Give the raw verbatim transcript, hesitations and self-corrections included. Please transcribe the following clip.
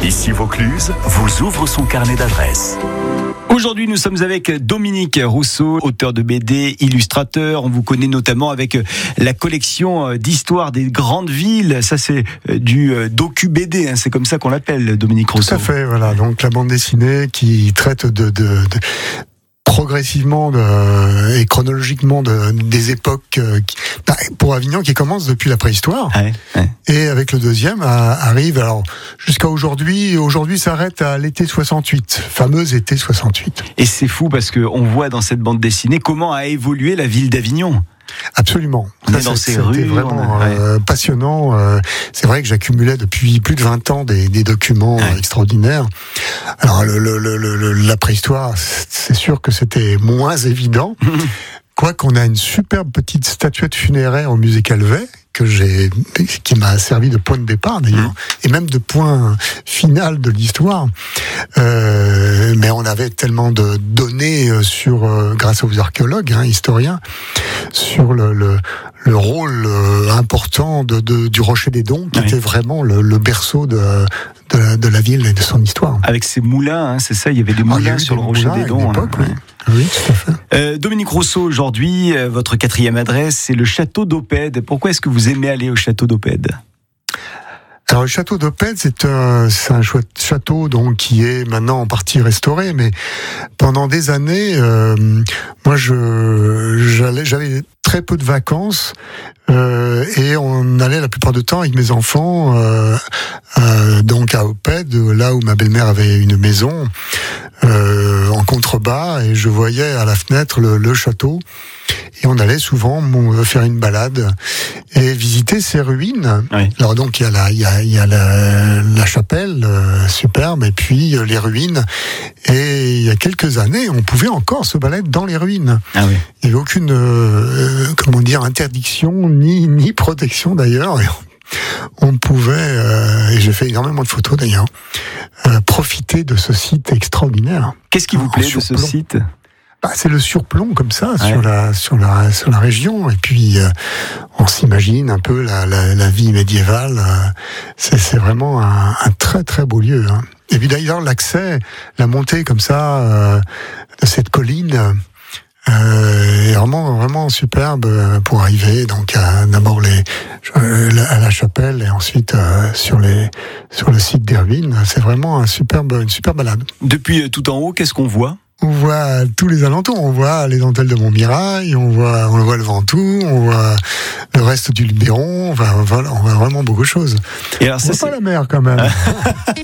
Ici Vaucluse vous ouvre son carnet d'adresses. Aujourd'hui, nous sommes avec Dominique Rousseau, auteur de B D, illustrateur. On vous connaît notamment avec la collection d'histoires des grandes villes. Ça, c'est du docu-B D, hein. C'est comme ça qu'on l'appelle, Dominique Rousseau. Tout à fait, voilà. Donc, la bande dessinée qui traite de... de, de... progressivement de, et chronologiquement de, des époques euh, qui, bah, pour Avignon qui commence depuis la préhistoire, ouais, ouais. Et avec le deuxième à, arrive alors jusqu'à aujourd'hui. Aujourd'hui s'arrête à l'été soixante-huit, fameuse été soixante-huit. Et c'est fou parce que on voit dans cette bande dessinée comment a évolué la ville d'Avignon. Absolument. On Ça, est dans c'est, ces rues, vraiment a... euh, passionnant. Euh, c'est vrai que j'accumulais depuis plus de vingt ans des, des documents ouais. extraordinaires. Alors le, le, le, le, la préhistoire, c'est sûr que c'était moins évident. Quoiqu'on a une superbe petite statuette funéraire au musée Calvet que j'ai, qui m'a servi de point de départ d'ailleurs, mmh. et même de point final de l'histoire. Euh, mais on avait tellement de données sur, euh, grâce aux archéologues, hein, historiens, sur le, le, le rôle euh, important de, de, du Rocher des Dons, qui oui. était vraiment le, le berceau de, de, la, de la ville et de son histoire. Avec ces moulins, hein, c'est ça, il y avait des moulins ah, sur le Rocher des Dons. Hein, oui. Oui, tout à fait. Euh, Dominique Rousseau, aujourd'hui, euh, votre quatrième adresse, c'est le château d'Oppède. Pourquoi est-ce que vous aimez aller au château d'Oppède ? Alors le château d'Oppède, c'est un, c'est un chouette château donc qui est maintenant en partie restauré, mais pendant des années, euh, moi je j'allais, j'avais très peu de vacances euh, et on allait la plupart du temps avec mes enfants euh, euh, donc à Oppède, là où ma belle-mère avait une maison euh, en contrebas, et je voyais à la fenêtre le, le château. Et on allait souvent faire une balade et visiter ces ruines. Oui. Alors donc il y a la, il y a, il y a la, la chapelle euh, superbe, et puis euh, les ruines. Et il y a quelques années, on pouvait encore se balader dans les ruines. Ah oui. Il n'y avait aucune, euh, comment dire, interdiction ni ni protection d'ailleurs. On pouvait, euh, et j'ai fait énormément de photos d'ailleurs, euh, profiter de ce site extraordinaire. Qu'est-ce qui vous plaît de ce site ? Bah, c'est le surplomb comme ça ouais. sur la sur la sur la région, et puis euh, on s'imagine un peu la la, la vie médiévale. Euh, c'est c'est vraiment un, un très très beau lieu. Hein. Et puis d'ailleurs l'accès, la montée comme ça euh, de cette colline euh, est vraiment vraiment superbe pour arriver donc à d'abord les à la chapelle et ensuite euh, sur les sur le site des ruines. C'est vraiment un superbe une superbe balade. Depuis tout en haut, qu'est-ce qu'on voit ? On voit tous les alentours, on voit les dentelles de Montmirail, on voit, on voit le Ventoux, on voit le reste du Luberon, on voit, on voit vraiment beaucoup de choses. Et alors, ça, on voit c'est... pas la mer quand même.